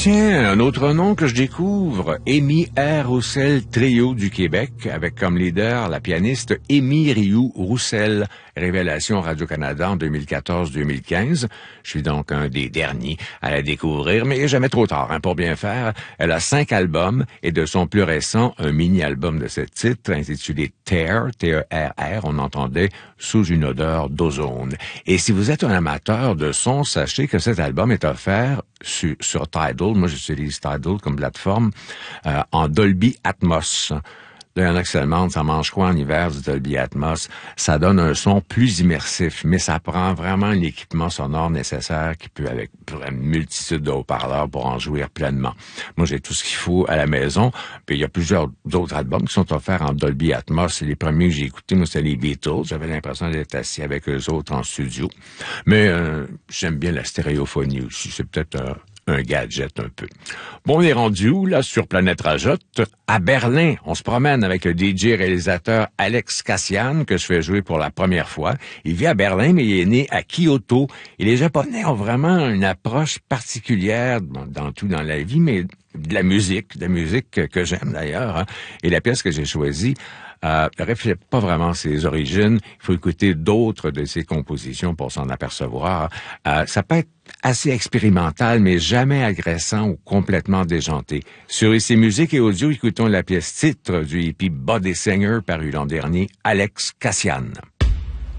Tiens, un autre nom que je découvre, Amy R. Roussel Trio du Québec, avec comme leader la pianiste Amy Rioux Roussel, révélation Radio-Canada en 2014-2015. Je suis donc un des derniers à la découvrir, mais jamais trop tard pour bien faire. Elle a 5 albums et de son plus récent, un mini-album de ce titre intitulé Tear, T-E-R-R, on entendait Sous une odeur d'ozone. Et si vous êtes un amateur de son, sachez que cet album est offert sur Tidal. Moi, j'utilise Tidal comme plateforme en Dolby Atmos. Là, il y en a qui se demandent, ça mange quoi en hiver du Dolby Atmos? Ça donne un son plus immersif, mais ça prend vraiment l'équipement sonore nécessaire qui peut avec une multitude de haut-parleurs pour en jouir pleinement. Moi, j'ai tout ce qu'il faut à la maison. Puis il y a plusieurs d'autres albums qui sont offerts en Dolby Atmos. Les premiers que j'ai écoutés, moi, c'était les Beatles. J'avais l'impression d'être assis avec eux autres en studio. Mais j'aime bien la stéréophonie aussi. C'est peut-être un gadget un peu. Bon, on est rendu où, là, sur Planète Rajotte? À Berlin. On se promène avec le DJ réalisateur Alex Kassian, que je fais jouer pour la première fois. Il vit à Berlin, mais il est né à Kyoto. Et les Japonais ont vraiment une approche particulière dans tout dans la vie, mais de la musique que j'aime d'ailleurs. Hein. Et la pièce que j'ai choisie ne reflète pas vraiment ses origines. Il faut écouter d'autres de ses compositions pour s'en apercevoir. Ça peut être assez expérimental, mais jamais agressant ou complètement déjanté. Sur ICI Musique et Audio, écoutons la pièce titre du hippie Body Singer paru l'an dernier, Alex Kassian.